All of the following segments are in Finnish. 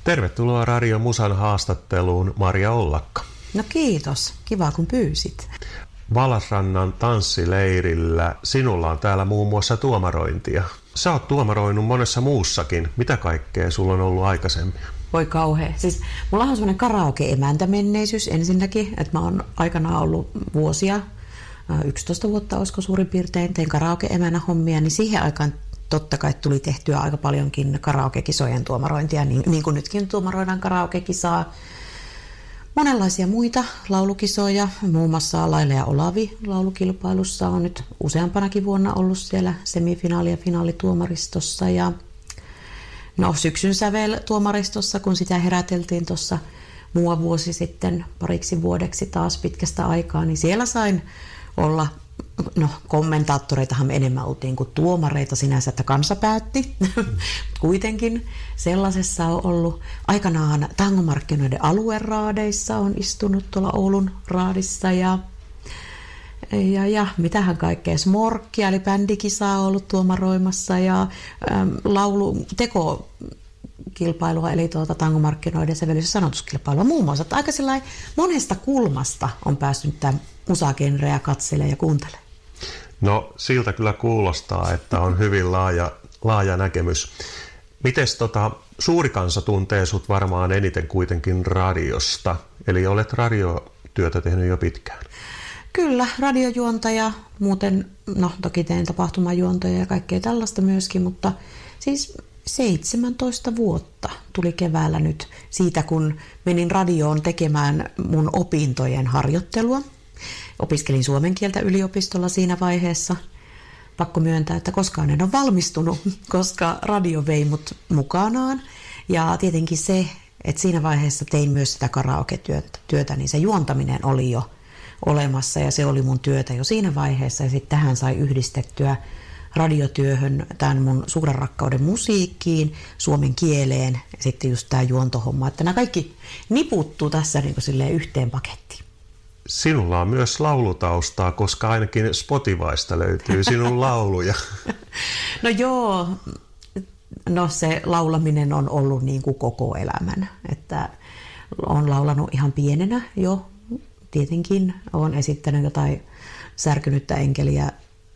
Tervetuloa Radio Musan haastatteluun, Maria Ollakka. No kiitos, kiva kun pyysit. Valasrannan tanssileirillä sinulla on täällä muun muassa tuomarointia. Sä oot tuomaroinut monessa muussakin. Mitä kaikkea sulla on ollut aikaisemmin? Voi kauhea. Siis mulla on semmoinen karaoke-emäntänmenneisyys ensinnäkin, että mä oon aikanaan ollut vuosia, 11 vuotta olisiko suurin piirtein, tein karaoke-emänä hommia, niin siihen aikaan totta kai tuli tehtyä aika paljonkin karaoke-kisojen tuomarointia, niin kuin nytkin tuomaroidaan karaoke-kisaa. Monenlaisia muita laulukisoja, muun muassa Laila ja Olavi laulukilpailussa on nyt useampanakin vuonna ollut siellä semifinaali- ja finaalituomaristossa. Ja syksyn sävel tuomaristossa, kun sitä heräteltiin tuossa vuosi sitten pariksi vuodeksi taas pitkästä aikaa, niin siellä sain olla, kommentaattoreitahan me enemmän oltiin kuin tuomareita sinänsä, että kansa päätti. Kuitenkin sellaisessa on ollut aikanaan tangomarkkinoiden alueraadeissa, on istunut tuolla Oulun raadissa ja mitähän kaikkea, smorkkia eli bändikisaa on ollut tuomaroimassa ja laulutekokilpailua eli tangomarkkinoiden sävellys- ja sanotuskilpailua muun muassa. Että aika monesta kulmasta on päässyt tämä musagenreä katselemaan ja kuuntelemaan. No siltä kyllä kuulostaa, että on hyvin laaja näkemys. Mites suuri kansa tuntee sut varmaan eniten kuitenkin radiosta, eli olet radiotyötä tehnyt jo pitkään. Kyllä, radiojuontaja, muuten toki teen tapahtumajuontoja ja kaikkea tällaista myöskin, mutta siis 17 vuotta tuli keväällä nyt siitä, kun menin radioon tekemään mun opintojen harjoittelua. Opiskelin suomen kieltä yliopistolla siinä vaiheessa. Pakko myöntää, että koskaan en ole valmistunut, koska radio vei mut mukanaan. Ja tietenkin se, että siinä vaiheessa tein myös sitä karaoke-työtä, niin se juontaminen oli jo olemassa ja se oli mun työtä jo siinä vaiheessa. Ja sitten tähän sai yhdistettyä radiotyöhön tämän mun suuren rakkauden musiikkiin, suomen kieleen ja sitten just tämä juontohomma. Että nämä kaikki niputtuu tässä niin kuin silleen yhteen pakettiin. Sinulla on myös laulutaustaa, koska ainakin Spotifysta löytyy sinun lauluja. No joo, se laulaminen on ollut niin kuin koko elämän. Että olen laulanut ihan pienenä jo, tietenkin olen esittänyt jotain särkynyttä enkeliä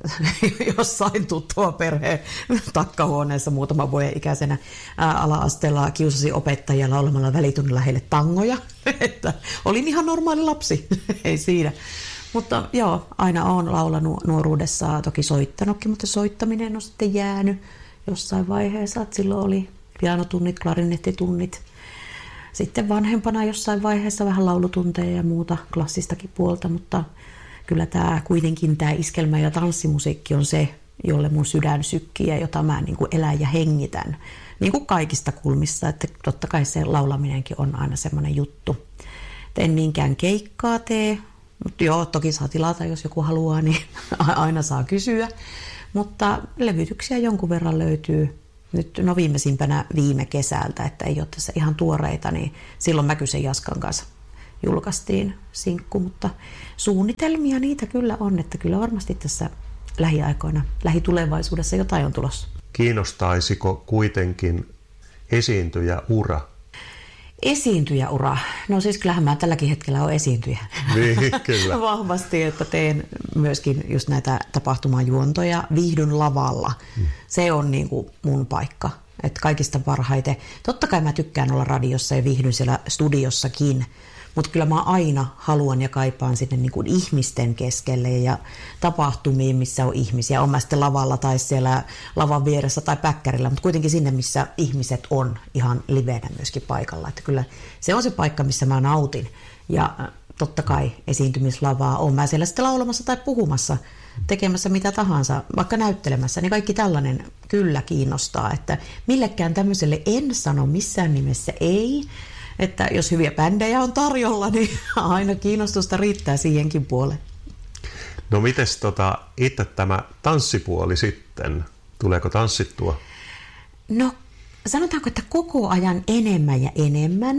jossain tuttua perheen takkahuoneessa muutaman vuoden ikäisenä ala-asteella kiusasi opettajia laulamalla välitunnilla heille tangoja. Että olin ihan normaali lapsi, ei siinä. Mutta joo, aina olen laulanut nuoruudessa, toki soittanutkin, mutta soittaminen on sitten jäänyt jossain vaiheessa. Että silloin oli pianotunnit, klarinettitunnit. Sitten vanhempana jossain vaiheessa vähän laulutunteja ja muuta klassistakin puolta, mutta kyllä kuitenkin tämä iskelmä- ja tanssimusiikki on se, jolle mun sydän sykkii ja jota mä niin kuin elän ja hengitän. Niin kuin kaikista kulmissa, että totta kai se laulaminenkin on aina semmoinen juttu. En niinkään keikkaa tee, mutta joo, toki saa tilata, jos joku haluaa, niin aina saa kysyä. Mutta levytyksiä jonkun verran löytyy nyt viimeisimpänä viime kesältä, että ei ole tässä ihan tuoreita, niin silloin Mäkysen Jaskan kanssa julkaistiin sinkku, mutta suunnitelmia niitä kyllä on, että kyllä varmasti tässä lähiaikoina, lähitulevaisuudessa jotain on tulossa. Kiinnostaisiko kuitenkin esiintyjäura? Esiintyjäura? No siis kyllähän mä tälläkin hetkellä olen esiintyjä. Niin, kyllä. Vahvasti, että teen myöskin just näitä tapahtumajuontoja, viihdyn lavalla. Se on niin kuin mun paikka. Että kaikista parhaiten. Totta kai mä tykkään olla radiossa ja viihdyn siellä studiossakin, mutta kyllä mä aina haluan ja kaipaan sinne niin kuin ihmisten keskelle ja tapahtumiin, missä on ihmisiä. On mä sitten lavalla tai siellä lavan vieressä tai päkkärillä, mutta kuitenkin sinne, missä ihmiset on ihan livenä myöskin paikalla. Että kyllä se on se paikka, missä mä nautin. Ja totta kai esiintymislavaa on mä siellä sitten laulamassa tai puhumassa, tekemässä mitä tahansa, vaikka näyttelemässä, niin kaikki tällainen kyllä kiinnostaa, että millekään tämmöiselle en sano missään nimessä ei, että jos hyviä bändejä on tarjolla, niin aina kiinnostusta riittää siihenkin puoleen. No mites itse tämä tanssipuoli sitten, tuleeko tanssittua? No sanotaanko, että koko ajan enemmän ja enemmän.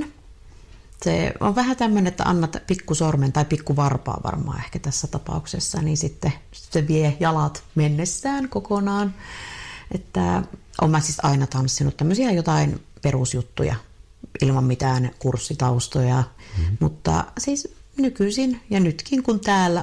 Se on vähän tämmöinen, että annat pikkusormen tai pikkuvarpaa varmaan ehkä tässä tapauksessa, niin sitten se vie jalat mennessään kokonaan. Että olen mä siis aina tanssinut tämmöisiä jotain perusjuttuja. ilman mitään kurssitaustoja. Mutta siis nykyisin ja nytkin kun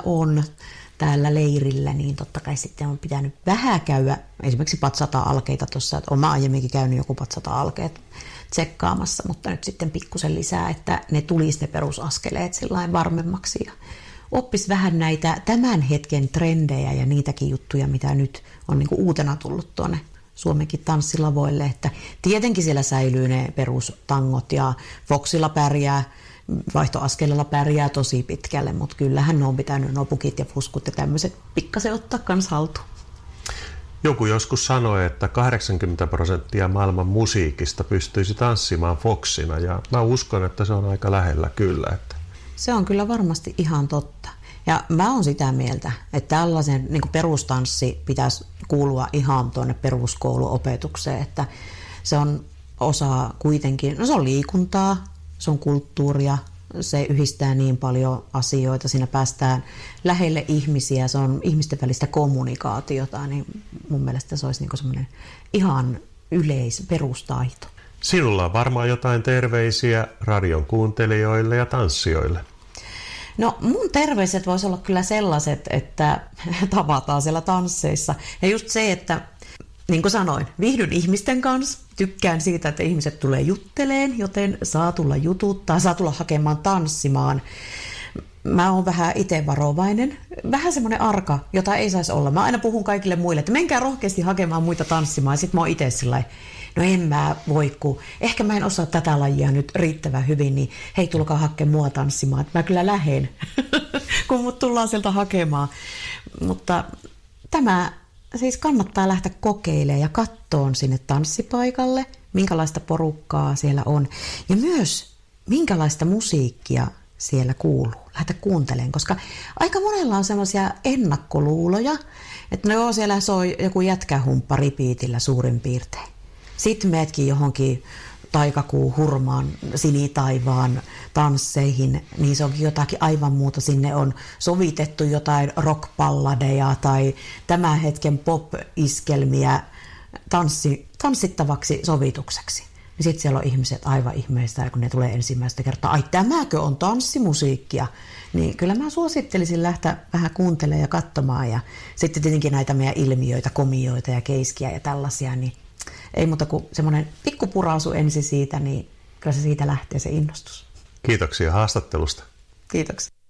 täällä leirillä, niin totta kai sitten on pitänyt vähän käydä esimerkiksi patsata-alkeita tuossa, että olen aiemminkin käynyt joku patsata-alkeet tsekkaamassa, mutta nyt sitten pikkusen lisää, että ne tulisi ne perusaskeleet sillain varmemmaksi ja oppisi vähän näitä tämän hetken trendejä ja niitäkin juttuja, mitä nyt on niin kuin uutena tullut tuonne Suomenkin tanssilavoille, että tietenkin siellä säilyy ne perustangot ja Foxilla pärjää, vaihtoaskeleella pärjää tosi pitkälle, mutta kyllähän ne on pitänyt nopukit ja fuskut ja tämmöiset pikkasen ottaa kans haltuun. Joku joskus sanoi, että 80% maailman musiikista pystyisi tanssimaan Foxina, ja mä uskon, että se on aika lähellä kyllä. Että se on kyllä varmasti ihan totta. Ja mä oon sitä mieltä, että tällaisen niin kuin perustanssi pitäisi kuulua ihan tuonne peruskouluopetukseen, että se on osa kuitenkin, no se on liikuntaa, se on kulttuuria, se yhdistää niin paljon asioita, siinä päästään lähelle ihmisiä, se on ihmisten välistä kommunikaatiota, niin mun mielestä se olisi niin kuin semmoinen ihan perustaito. Sinulla on varmaan jotain terveisiä radion kuuntelijoille ja tanssijoille. No mun terveiset voisi olla kyllä sellaiset, että tavataan siellä tansseissa. Ja just se, että niin kuin sanoin, viihdyn ihmisten kanssa, tykkään siitä, että ihmiset tulee jutteleen, joten saa tulla jututtaa, saa tulla hakemaan tanssimaan. Mä oon vähän itse varovainen, vähän semmoinen arka, jota ei saisi olla. Mä aina puhun kaikille muille, että menkää rohkeasti hakemaan muita tanssimaan, ja sit mä oon itse sillai, no en mä voi, kun ehkä mä en osaa tätä lajia nyt riittävän hyvin, niin hei, tulkaa hakemaan mua tanssimaan, että mä kyllä lähden, kun mut tullaan sieltä hakemaan. Mutta tämä siis kannattaa lähteä kokeilemaan ja kattoon sinne tanssipaikalle, minkälaista porukkaa siellä on ja myös minkälaista musiikkia siellä kuuluu. Lähteä kuuntelemaan, koska aika monella on semmoisia ennakkoluuloja, että no joo, siellä soi joku jätkähumppa ripiitillä suurin piirtein. Sitten meetkin johonkin taikakuun hurmaan sinitaivaan tansseihin, niin se onkin jotakin aivan muuta. Sinne on sovitettu jotain rockballadeja tai tämän hetken pop-iskelmiä tanssittavaksi sovitukseksi. Ja sitten siellä on ihmiset aivan ihmeistä, kun ne tulee ensimmäistä kertaa. Ai, tämäkö on tanssimusiikkia? Niin kyllä mä suosittelisin lähteä vähän kuuntelemaan ja katsomaan. Ja sitten tietenkin näitä meidän ilmiöitä, komioita ja keiskiä ja tällaisia, niin ei muuta kuin semmoinen pikkupurausu ensin siitä, niin kyllä se siitä lähtee se innostus. Kiitoksia haastattelusta. Kiitoksia.